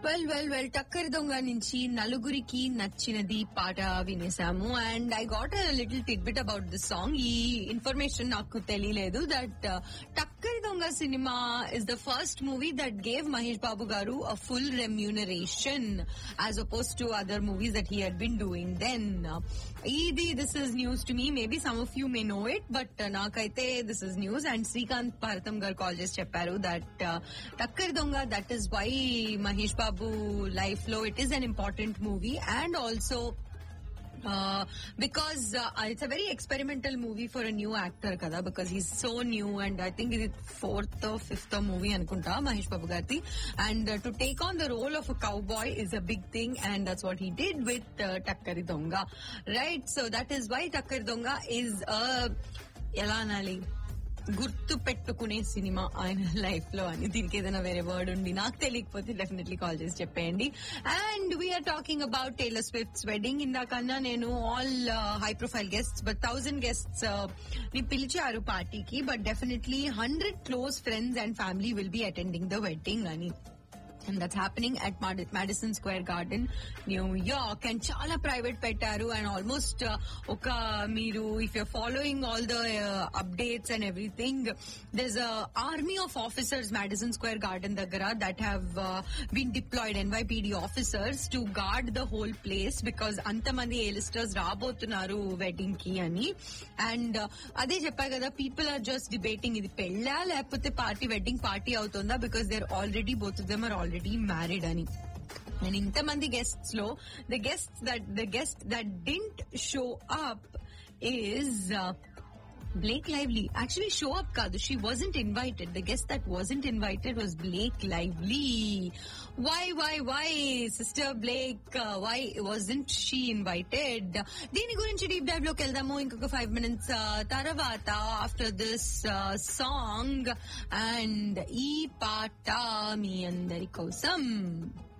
Well టక్కరి దొంగ నుంచి నలుగురికి నచ్చినది పాట వినేసాము. And I got a little టిడ్ bit about this song. ఈ ఇన్ఫర్మేషన్ నాకు తెలియలేదు దట్ టక్కరి దొంగ cinema is the first movie that gave Mahesh Babu గారు అ full remuneration as oppose to other movies that he had been doing. Then this is news to me. Maybe some of you may know it, but నాకైతే this is news. And Srikanth భారతం గారు call చేసి చెప్పారు that టక్కరి దొంగ that is why Mahesh Babu life lo it is an important movie, and also because it's a very experimental movie for a new actor kada, because he's so new, and I think it's fourth or fifth movie anukunta Mahesh Babu garthi, and to take on the role of a cowboy is a big thing, and that's what he did with Takkari Donga, right? So that is why Takkari Donga is a ela anali గుర్తు పెట్టుకునే cinema ఆయన life లో అని. దీనికి ఏదైనా వేరే word ఉండి నాకు తెలియకపోతే డెఫినెట్లీ కాల్ చేసి చెప్పేయండి. And we are talking about Taylor స్విఫ్ట్స్ wedding. ఇందాకన్నా నేను all high profile guests, but 1000 guests ని పిలిచారు పార్టీకి, but definitely 100 close friends and family will be attending the wedding అని. And that's happening at Madison Square Garden, New York. And chala private pettaru, and almost oka meeru if you're following all the updates and everything, there's a army of officers Madison Square Garden daggara that have been deployed, NYPD officers, to guard the whole place because antamandi A-listers rabotunnaru wedding ki ani. And ade cheppa kada, people are just debating idi pella lepothe party wedding party avutunda, because they're already, both of them are already married ani. And intamandi guests lo the guest that didn't show up is Blake Lively. Actually show up kadu, she wasn't invited. The guest that wasn't invited was Blake Lively. Why sister Blake, why wasn't she invited? దీని గురించి deep dive లోకి వెళ్దాము ఇంకొక 5 minutes తర్వాత, after this song. And ఈ పాట మీ అందరి కోసం.